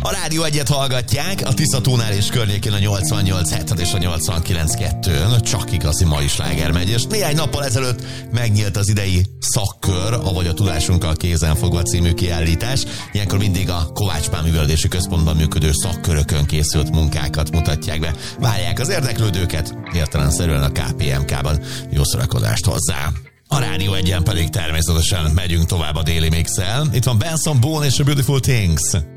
A Rádió 1-et hallgatják, a Tiszatónál és környékén a 88.7 és a 89.2-ön csak igazi mai sláger megy, és néhány nappal ezelőtt megnyílt az idei szakkör, avagy a Tudásunkkal kézenfogva című kiállítás. Ilyenkor mindig a Kovács Pál Művelődési Központban működő szakkörökön készült munkákat mutatják be. Várják az érdeklődőket, értelemszerűen a KPMK-ban. Jó szórakozást hozzá! A Rádió 1-en pedig természetesen megyünk tovább a déli mixel. Itt van Benson Boone és a Beautiful Things.